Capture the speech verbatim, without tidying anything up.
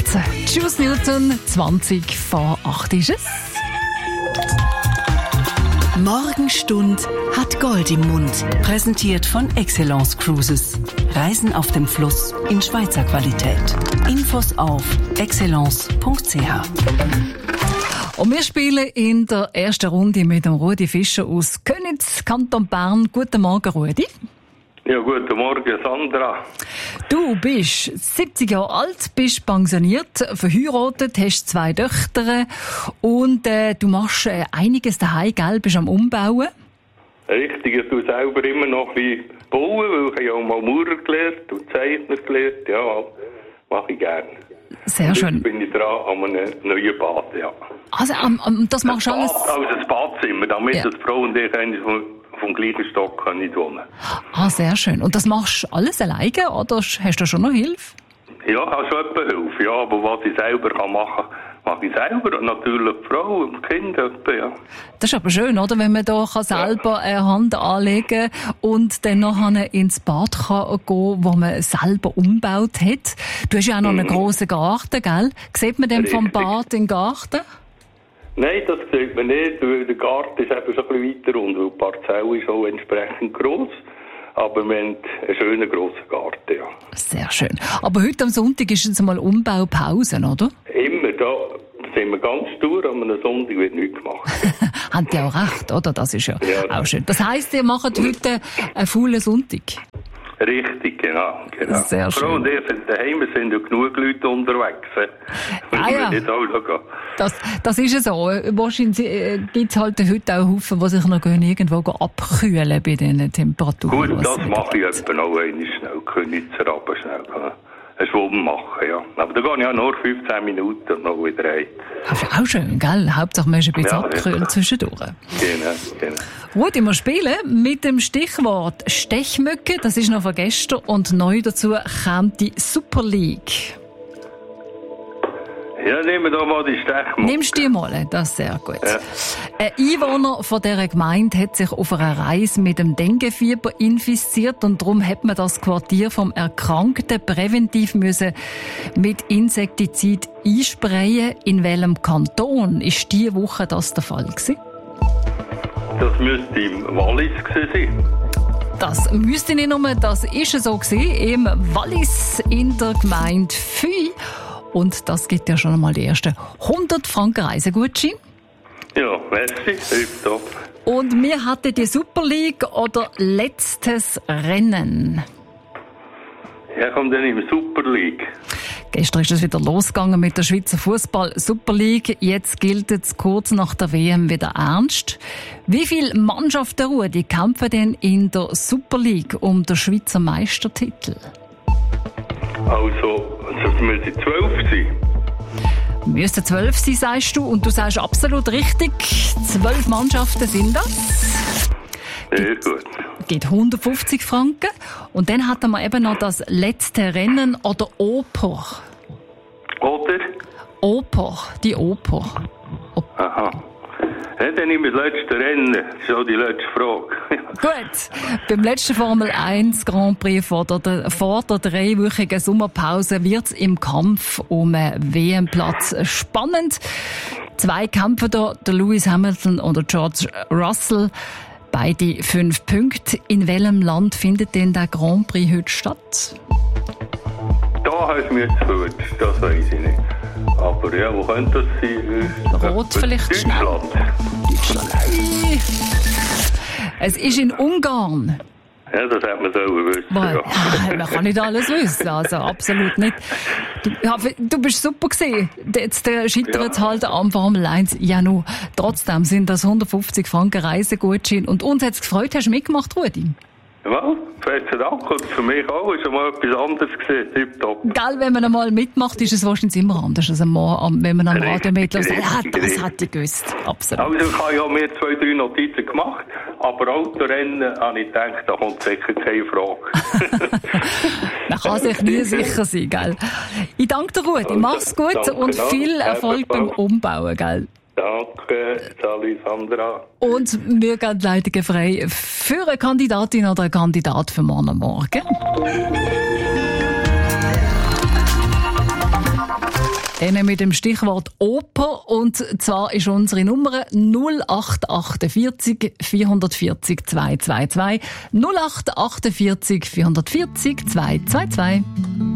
jetzt. Juice Newton, zwanzig vor acht ist es. Morgenstund hat Gold im Mund. Präsentiert von Excellence Cruises. Reisen auf dem Fluss in Schweizer Qualität. Infos auf excellence punkt c h. Und wir spielen in der ersten Runde mit dem Rudi Fischer aus Köniz, Kanton Bern. Guten Morgen, Rudi. Ja, guten Morgen, Sandra. Du bist siebzig Jahre alt, bist pensioniert, verheiratet, hast zwei Töchter und äh, du machst äh, einiges daheim, gell? Bist am Umbauen. Richtig, ich tue selber immer noch ein bisschen bauen, weil ich ja auch mal Maurer gelernt und Zeichner gelernt. Ja, mache ich gerne. Sehr schön. Jetzt bin ich dran an einem neuen Bad, ja. Also, um, um, das machst du alles? Bad, also das Badzimmer, damit ja. Die Frau und ich eigentlich vom, vom gleichen Stock können wohnen. Ah, sehr schön. Und das machst du alles alleine oder hast du schon noch Hilfe? Ja, ich habe schon etwas Hilfe, ja, aber was ich selber kann machen kann, mache ich selber. Und natürlich die Frau und die Kinder, ja. Das ist aber schön, oder? Wenn man da kann selber eine Hand anlegen kann und dann nachher ins Bad kann gehen, wo man selber umgebaut hat. Du hast ja auch noch mhm. einen grossen Garten, gell? Sieht man den vom Bad im Garten? Nein, das sieht man nicht, weil der Garten ist eben schon ein bisschen weiter unten, weil die Parzelle ist auch entsprechend gross. Aber wir haben einen schönen grossen Garten, ja. Sehr schön. Aber heute am Sonntag ist jetzt mal Umbaupause, oder? Immer, da sind wir ganz stur, aber am Sonntag wird nichts gemacht. Haben die auch recht, oder? Das ist ja, ja. auch schön. Das heisst, ihr macht heute einen faulen Sonntag? Richtig, genau. genau. Sehr schön. Frau und ich sind daheim, es sind ja genug Leute unterwegs. Ah, ja. Nicht auch gehen. Das, das ist ja so. Wahrscheinlich äh, gibt es halt heute auch Haufen, die sich noch irgendwo abkühlen bei diesen Temperaturen. Gut, das mache ich etwa auch einmal schnell. Könizer runter schnell. Ein Schwumm machen, ja. Aber da gehe ich ja nur fünfzehn Minuten und noch wieder rein. Das ist auch schön, gell? Hauptsache man ist ein bisschen ja, abkühlt ja. zwischendurch. Genau, genau. Rudi, wir spielen mit dem Stichwort Stechmücke, das ist noch von gestern, und neu dazu kommt die Super League. Ja, nehmen wir doch mal die Stechmücke. Nimmst du die mal, das ist sehr gut. Ja. Ein Einwohner von dieser Gemeinde hat sich auf einer Reise mit dem Denguefieber infiziert und darum hat man das Quartier vom Erkrankten präventiv müssen mit Insektizid einsprayen. In welchem Kanton ist diese Woche das der Fall gewesen? Das müsste im Wallis sein. Das müsste nicht nur, das ist so gewesen, im Wallis in der Gemeinde Füy. Und das gibt ja schon einmal die ersten hundert Franken Reisegutschein. Ja, merci, top. Und wir hatten die Super League oder letztes Rennen. Ja, kommt dann im Super League. Gestern ist es wieder losgegangen mit der Schweizer Fußball Super League. Jetzt gilt es kurz nach der W M wieder ernst. Wie viele Mannschaften, Rudi, kämpfen denn in der Super League um den Schweizer Meistertitel? Also, es müssen zwölf sein. Müssen zwölf sein, sagst du. Und du sagst absolut richtig. Zwölf Mannschaften sind das. Sehr gut. Geht hundertfünfzig Franken. Und dann hatten wir eben noch das letzte Rennen oder Oper. Oder? Oper, die Oper. Op- Aha. Ja, dann nehme ich das letzte Rennen. Das ist auch die letzte Frage. Gut. Beim letzten Formel eins Grand Prix vor der, vor der dreiwöchigen Sommerpause wird es im Kampf um einen W M-Platz spannend. Zwei Kämpfer da, der Lewis Hamilton und der George Russell. Beide fünf Punkte. In welchem Land findet denn der Grand Prix heute statt? Da hast du mir zu gehört. Das weiss ich nicht. Aber ja, wo könnte das sein? Rot vielleicht schnell. Deutschland. Deutschland. Es ist in Ungarn. Ja, das hat man so gewusst. Well, ja. Man kann nicht alles wissen, also absolut nicht. Du, ja, du bist super gewesen. Jetzt äh, scheitert es ja. halt am Formel eins. Ja, nur trotzdem sind das hundertfünfzig Franken Reisegutschein. Und uns hat es gefreut, hast du mitgemacht, Rudi? Ja, vielen Dank. Und für mich auch ist mal etwas anderes gewesen. Tipptopp. Gell, wenn man einmal mitmacht, ist es wahrscheinlich immer anders, als Mann, wenn man am Radio mitläuft. Ja, das hätte ich gewusst. Absolut. Also ich habe ja mir zwei, drei Notizen gemacht, aber Autorennen habe ich gedacht, da kommt sicher keine Frage. Man kann sich nie sicher sein, gell? Ich danke dir, Rudi. Mach's gut danke, und viel Erfolg beim Umbauen, gell? Danke, salut Sandra. Und wir gehen Leitungen frei für eine Kandidatin oder einen Kandidat für morgen Morgen. Dann mit dem Stichwort Oper. Und zwar ist unsere Nummer null acht achtundvierzig vierhundertvierzig zweihundertzweiundzwanzig. null acht achtundvierzig vierhundertvierzig zweihundertzweiundzwanzig.